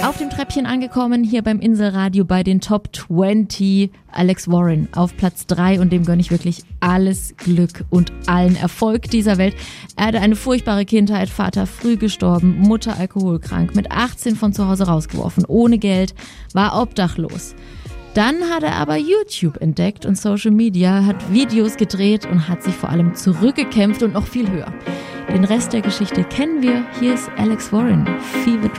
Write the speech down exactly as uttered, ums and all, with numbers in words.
Auf dem Treppchen angekommen, hier beim Inselradio bei den Top zwanzig, Alex Warren auf Platz drei und dem gönne ich wirklich alles Glück und allen Erfolg dieser Welt. Er hatte eine furchtbare Kindheit, Vater früh gestorben, Mutter alkoholkrank, mit achtzehn von zu Hause rausgeworfen, ohne Geld, war obdachlos. Dann hat er aber YouTube entdeckt und Social Media, hat Videos gedreht und hat sich vor allem zurückgekämpft und noch viel höher. Den Rest der Geschichte kennen wir. Hier ist Alex Warren, Fever Dream.